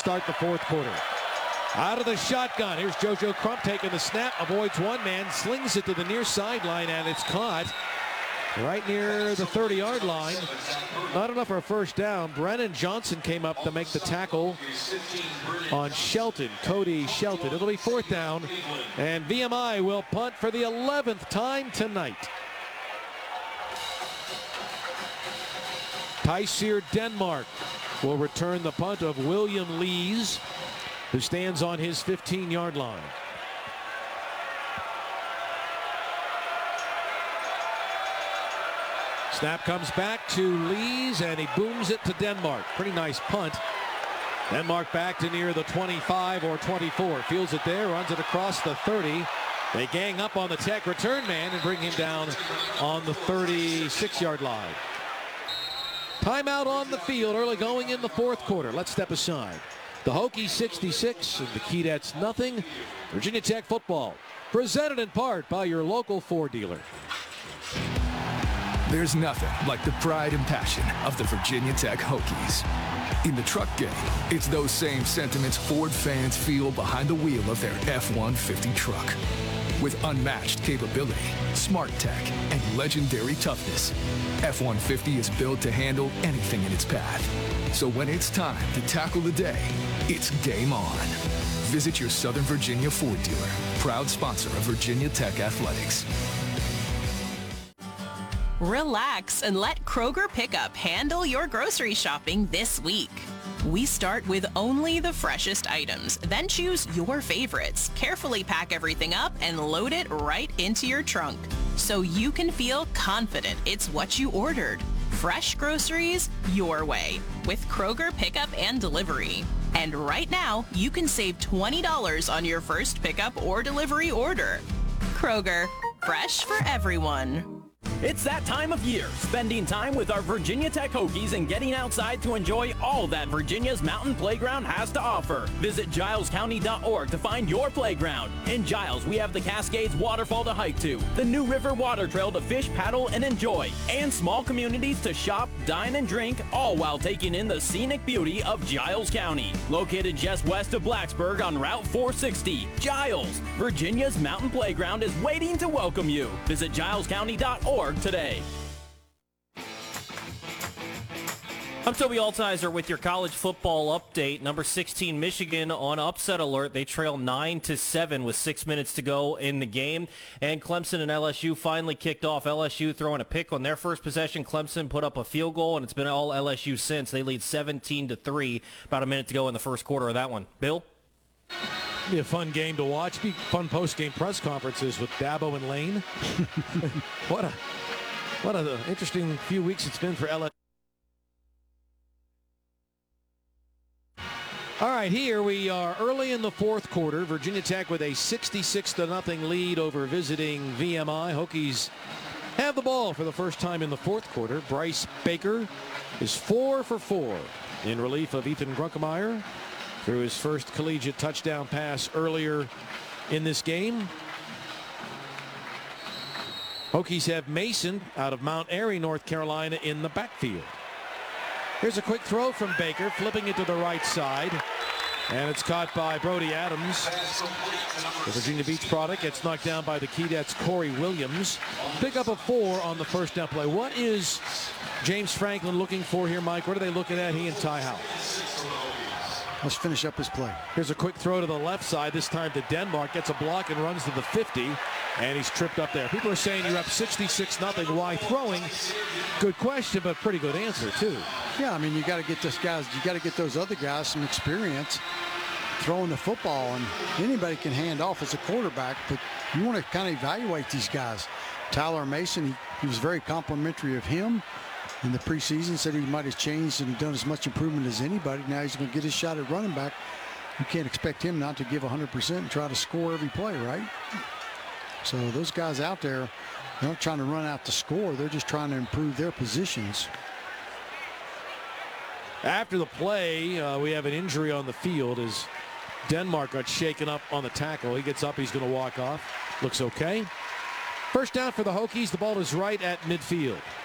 start the fourth quarter. Out of the shotgun. Here's JoJo Crump taking the snap. Avoids one man. Slings it to the near sideline, and it's caught right near the 30-yard line. Not enough for a first down. Brennan Johnson came up to make the tackle on Shelton, Cody Shelton. It'll be fourth down, and VMI will punt for the 11th time tonight. Tyseer Denmark will return the punt of William Lees, who stands on his 15-yard line. Snap comes back to Lees, and he booms it to Denmark. Pretty nice punt. Denmark back to near the 25 or 24. Fields it there, runs it across the 30. They gang up on the Tech return man and bring him down on the 36-yard line. Timeout on the field early going in the fourth quarter. Let's step aside. The Hokies 66 and the Keydets nothing. Virginia Tech football, presented in part by your local Ford dealer. There's nothing like the pride and passion of the Virginia Tech Hokies. In the truck game, it's those same sentiments Ford fans feel behind the wheel of their F-150 truck. With unmatched capability, smart tech, and legendary toughness, F-150 is built to handle anything in its path. So when it's time to tackle the day, it's game on. Visit your Southern Virginia Ford dealer, proud sponsor of Virginia Tech Athletics. Relax and let Kroger Pickup handle your grocery shopping this week. We start with only the freshest items, then choose your favorites, carefully pack everything up, and load it right into your trunk, so you can feel confident it's what you ordered. Fresh groceries your way with Kroger Pickup and Delivery. And right now, you can save $20 on your first pickup or delivery order. Kroger, fresh for everyone. It's that time of year, spending time with our Virginia Tech Hokies and getting outside to enjoy all that Virginia's Mountain Playground has to offer. Visit gilescounty.org to find your playground. In Giles, we have the Cascades Waterfall to hike to, the New River Water Trail to fish, paddle, and enjoy, and small communities to shop, dine, and drink, all while taking in the scenic beauty of Giles County. Located just west of Blacksburg on Route 460, Giles, Virginia's Mountain Playground is waiting to welcome you. Visit gilescounty.org today. I'm Toby Altizer with your college football update. Number 16 Michigan on upset alert. They trail 9-7 with 6 minutes to go in the game. And Clemson and LSU finally kicked off. LSU throwing a pick on their first possession. Clemson put up a field goal, and it's been all LSU since. They lead 17-3. About a minute to go in the first quarter of that one. Bill? Be a fun game to watch. Be fun post-game press conferences with Dabo and Lane. What a interesting few weeks it's been for LSU. All right, here we are early in the fourth quarter. Virginia Tech with a 66-0 lead over visiting VMI. Hokies have the ball for the first time in the fourth quarter. Bryce Baker is 4 for 4 in relief of Ethan Grunkemeyer through his first collegiate touchdown pass earlier in this game. Hokies have Mason out of Mount Airy, North Carolina, in the backfield. Here's a quick throw from Baker, flipping it to the right side. And it's caught by Brody Adams. The Virginia Beach product gets knocked down by the Keydets' Corey Williams. Pick up a 4 on the first down play. What is James Franklin looking for here, Mike? What are they looking at, he and Ty Howell? Let's finish up his play. Here's a quick throw to the left side, this time to Denmark. Gets a block and runs to the 50, and he's tripped up there. People are saying you're up 66-0. Why throwing? Good question, but pretty good answer, too. Yeah, I mean, you got to get those other guys some experience throwing the football, and anybody can hand off as a quarterback, but you want to kind of evaluate these guys. Tyler Mason, he was very complimentary of him in the preseason, said he might have changed and done as much improvement as anybody. Now he's going to get his shot at running back. You can't expect him not to give 100% and try to score every play, right? So those guys out there, they're not trying to run out to score. They're just trying to improve their positions. After the play, we have an injury on the field as Denmark got shaken up on the tackle. He gets up, he's going to walk off. Looks okay. First down for the Hokies. The ball is right at midfield.